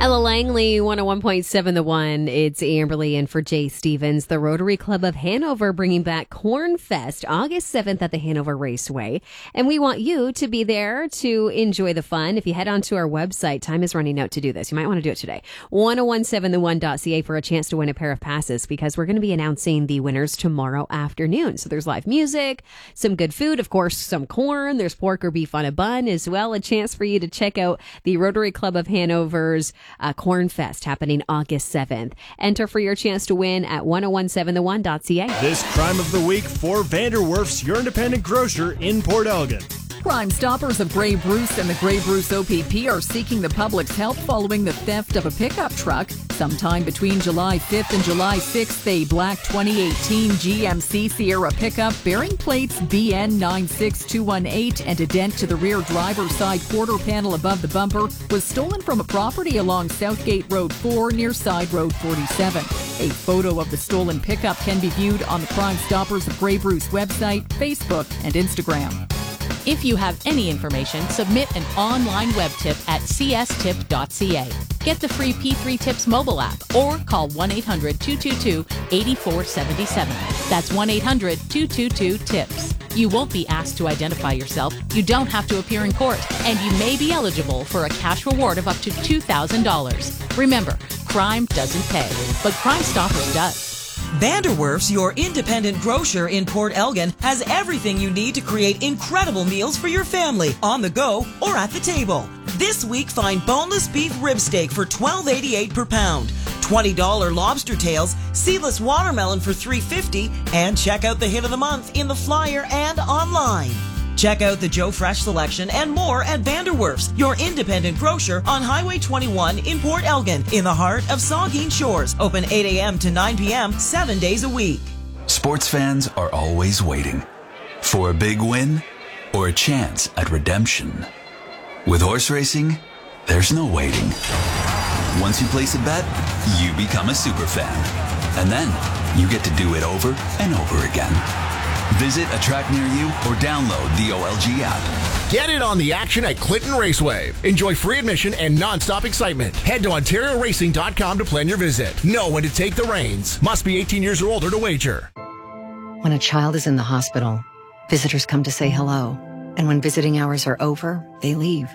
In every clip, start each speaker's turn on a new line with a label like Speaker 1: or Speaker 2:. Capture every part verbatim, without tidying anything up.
Speaker 1: Ella Langley, one oh one point seven The One. It's Amberly in for Jay Stevens. The Rotary Club of Hanover bringing back Corn Fest August seventh at the Hanover Raceway. And we want you to be there to enjoy the fun. If you head onto our website, time is running out to do this. You might want to do it today. ten seventeen the one dot c a for a chance to win a pair of passes, because we're going to be announcing the winners tomorrow afternoon. So there's live music, some good food, of course, some corn. There's pork or beef on a bun as well. A chance for you to check out the Rotary Club of Hanover's Uh, Corn Fest happening August seventh. Enter for your chance to win at ten seventeen the one dot c a.
Speaker 2: This Crime of the Week for Vanderwerf's, your independent grocer in Port Elgin.
Speaker 3: Crime Stoppers of Grey Bruce and the Grey Bruce O P P are seeking the public's help following the theft of a pickup truck. Sometime between July fifth and July sixth, a black twenty eighteen G M C Sierra pickup bearing plates B N nine six two one eight and a dent to the rear driver's side quarter panel above the bumper was stolen from a property along Southgate Road four near Side Road forty-seven. A photo of the stolen pickup can be viewed on the Crime Stoppers of Grey Bruce website, Facebook, and Instagram.
Speaker 4: If you have any information, submit an online web tip at c s tip dot c a. Get the free P three Tips mobile app or call one eight hundred two two two eight four seven seven. That's one eight hundred two two two tips. You won't be asked to identify yourself, you don't have to appear in court, and you may be eligible for a cash reward of up to two thousand dollars. Remember, crime doesn't pay, but Crime Stoppers does.
Speaker 5: Vanderwerf's, your independent grocer in Port Elgin, has everything you need to create incredible meals for your family, on the go or at the table. This week, find boneless beef rib steak for twelve eighty-eight per pound, twenty dollars lobster tails, seedless watermelon for three fifty, and check out the hit of the month in the flyer and online. Check out the Joe Fresh selection and more at Vanderwerf's, your independent grocer on Highway twenty-one in Port Elgin, in the heart of Saugeen Shores. Open eight a.m. to nine p.m., seven days a week.
Speaker 6: Sports fans are always waiting for a big win or a chance at redemption. With horse racing, there's no waiting. Once you place a bet, you become a super fan. And then you get to do it over and over again. Visit a track near you or download the O L G app.
Speaker 7: Get in on the action at Clinton Raceway. Enjoy free admission and non-stop excitement. Head to ontario racing dot com to plan your visit. Know when to take the reins. Must be eighteen years or older to wager.
Speaker 8: When a child is in the hospital, visitors come to say hello. And when visiting hours are over, they leave.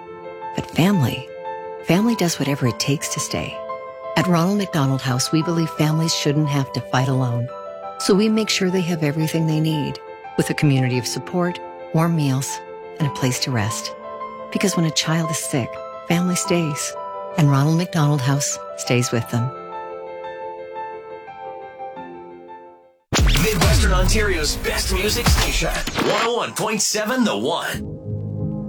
Speaker 8: But family, family does whatever it takes to stay. At Ronald McDonald House, we believe families shouldn't have to fight alone. So we make sure they have everything they need, with a community of support, warm meals, and a place to rest. Because when a child is sick, family stays, and Ronald McDonald House stays with them.
Speaker 9: Midwestern Ontario's best music station, one oh one point seven The One.